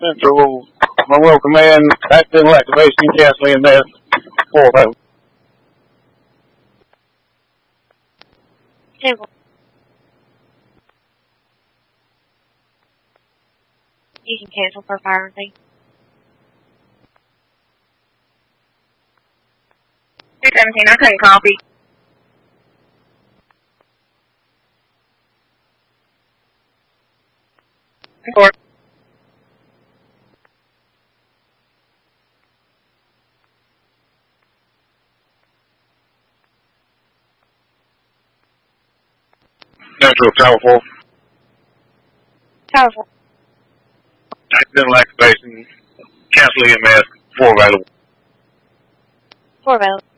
Central, Monroe Command, accidental activation, canceling EMS 4 Table. You can cancel for fire and thing. 217, I couldn't copy. Report. Central, Tower 4. Tower 4. Accidental activation, canceling EMS 4 available. 4 available.